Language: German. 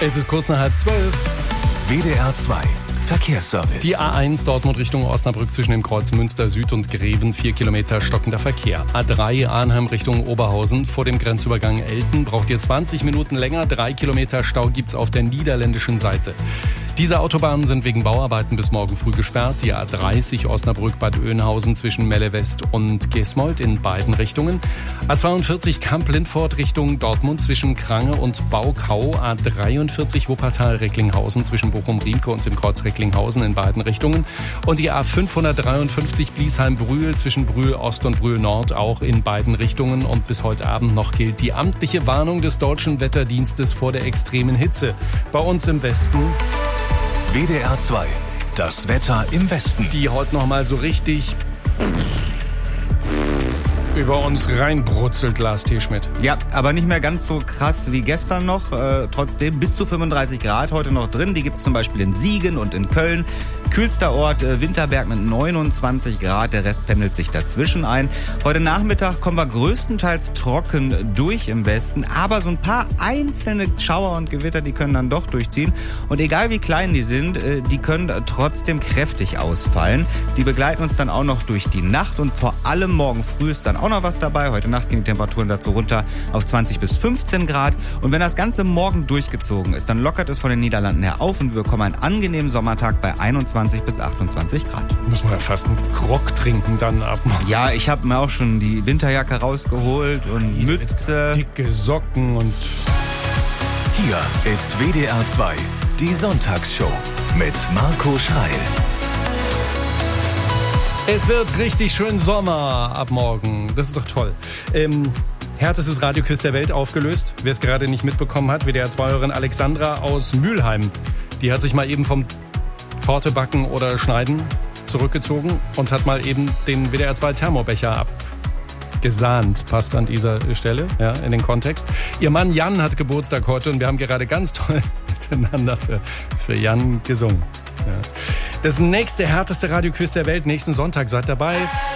Es ist kurz nach 11:30. WDR 2 Verkehrsservice. Die A1 Dortmund Richtung Osnabrück zwischen dem Kreuz Münster Süd und Greven, 4 Kilometer stockender Verkehr. A3 Arnhem Richtung Oberhausen vor dem Grenzübergang Elten braucht ihr 20 Minuten länger. 3 Kilometer Stau gibt's auf der niederländischen Seite. Diese Autobahnen sind wegen Bauarbeiten bis morgen früh gesperrt. Die A30 Osnabrück-Bad Oeynhausen zwischen Melle West und Gesmold in beiden Richtungen. A42 Kamp-Lindfort Richtung Dortmund zwischen Krange und Baukau. A43 Wuppertal-Recklinghausen zwischen Bochum-Riemke und dem Kreuz Recklinghausen in beiden Richtungen. Und die A553 Bliesheim-Brühl zwischen Brühl-Ost und Brühl-Nord auch in beiden Richtungen. Und bis heute Abend noch gilt die amtliche Warnung des Deutschen Wetterdienstes vor der extremen Hitze. Bei uns im Westen WDR 2, das Wetter im Westen. Die heute noch mal so richtig über uns reinbrutzelt, Lars T. Schmidt. Ja, aber nicht mehr ganz so krass wie gestern noch. Trotzdem bis zu 35 Grad heute noch drin. Die gibt es zum Beispiel in Siegen und in Köln. Kühlster Ort Winterberg mit 29 Grad. Der Rest pendelt sich dazwischen ein. Heute Nachmittag kommen wir größtenteils trocken durch im Westen. Aber so ein paar einzelne Schauer und Gewitter, die können dann doch durchziehen. Und egal wie klein die sind, die können trotzdem kräftig ausfallen. Die begleiten uns dann auch noch durch die Nacht. Und vor allem morgen früh ist dann auch noch was dabei. Heute Nacht gehen die Temperaturen dazu runter auf 20 bis 15 Grad. Und wenn das Ganze morgen durchgezogen ist, dann lockert es von den Niederlanden her auf und wir bekommen einen angenehmen Sommertag bei 21 bis 28 Grad. Muss man ja fast einen Grog trinken dann ab. Ja, ich habe mir auch schon die Winterjacke rausgeholt und Mütze. Dicke Socken und... Hier ist WDR 2, die Sonntagsshow mit Marco Schreil. Es wird richtig schön Sommer ab morgen. Das ist doch toll. Härtestes Radioquiz der Welt aufgelöst. Wer es gerade nicht mitbekommen hat, WDR-2-Hörerin Alexandra aus Mülheim. Die hat sich mal eben vom Torte backen oder schneiden zurückgezogen und hat mal eben den WDR-2-Thermobecher abgesahnt. Passt an dieser Stelle, ja, in den Kontext. Ihr Mann Jan hat Geburtstag heute und wir haben gerade ganz toll miteinander für Jan gesungen. Ja. Das nächste härteste Radioquiz der Welt nächsten Sonntag. Seid dabei.